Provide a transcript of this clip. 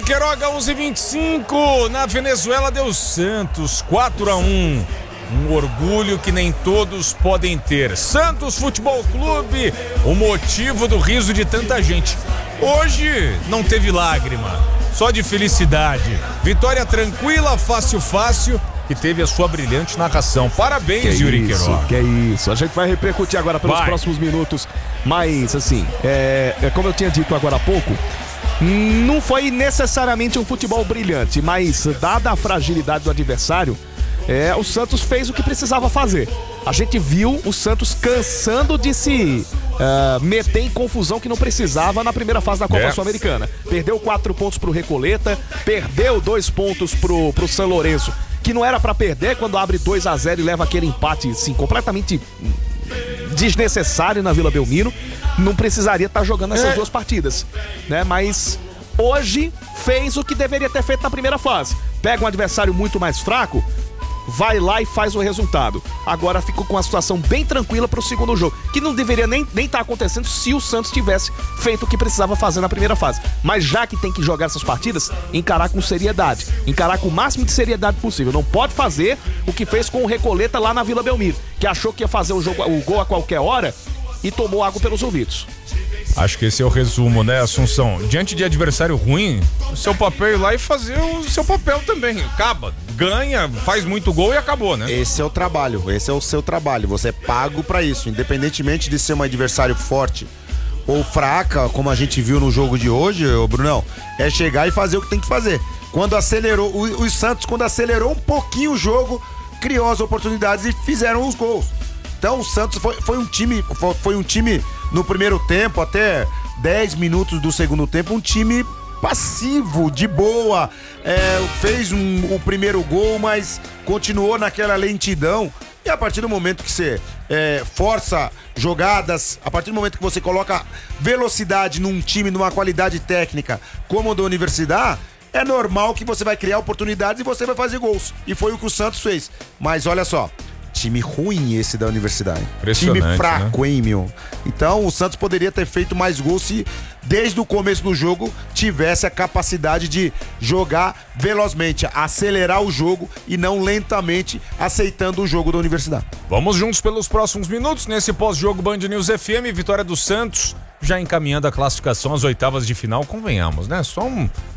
Queiroga, 11h25, na Venezuela deu Santos, 4-1. Um orgulho que nem todos podem ter. Santos Futebol Clube, o motivo do riso de tanta gente. Hoje não teve lágrima, só de felicidade. Vitória tranquila, fácil, que teve a sua brilhante narração. Parabéns, Yuri Queiroga. Que é isso. A gente vai repercutir agora pelos próximos minutos. Mas, assim, como eu tinha dito agora há pouco, não foi necessariamente um futebol brilhante, mas dada a fragilidade do adversário, o Santos fez o que precisava fazer. A gente viu o Santos cansando de se meter em confusão que não precisava na primeira fase da Copa Sul-Americana. Perdeu 4 pontos pro Recoleta, perdeu 2 pontos pro São Lourenço, que não era pra perder quando abre 2-0 e leva aquele empate, assim, completamente desnecessário na Vila Belmiro. Não precisaria estar jogando essas duas partidas, né? Mas hoje fez o que deveria ter feito na primeira fase. Pega um adversário muito mais fraco, vai lá e faz o resultado. Agora ficou com uma situação bem tranquila pro segundo jogo, que não deveria nem estar acontecendo se o Santos tivesse feito o que precisava fazer na primeira fase. Mas já que tem que jogar essas partidas, encarar com seriedade, encarar com o máximo de seriedade possível. Não pode fazer o que fez com o Recoleta lá na Vila Belmiro, que achou que ia fazer o gol a qualquer hora e tomou água pelos ouvidos. Acho que esse é o resumo, né, Assunção? Diante de adversário ruim, o seu papel é ir lá e fazer o seu papel também. Acaba, ganha, faz muito gol e acabou, né? Esse é o trabalho, esse é o seu trabalho. Você é pago pra isso, independentemente de ser um adversário forte ou fraca, como a gente viu no jogo de hoje, ô Brunão, é chegar e fazer o que tem que fazer. Quando acelerou, o Santos, quando acelerou um pouquinho o jogo, criou as oportunidades e fizeram os gols. Então o Santos foi um time no primeiro tempo, até 10 minutos do segundo tempo, um time passivo, de boa, fez o primeiro gol, mas continuou naquela lentidão. E a partir do momento que você força jogadas, a partir do momento que você coloca velocidade num time, numa qualidade técnica como a da Universidade, é normal que você vai criar oportunidades e você vai fazer gols. E foi o que o Santos fez. Mas olha só, time ruim esse da Universidade. Time fraco, né? Hein, meu? Então o Santos poderia ter feito mais gols se desde o começo do jogo tivesse a capacidade de jogar velozmente, acelerar o jogo e não lentamente aceitando o jogo da Universidade. Vamos juntos pelos próximos minutos nesse pós-jogo Band News FM, vitória do Santos, já encaminhando a classificação às oitavas de final, convenhamos, né? Só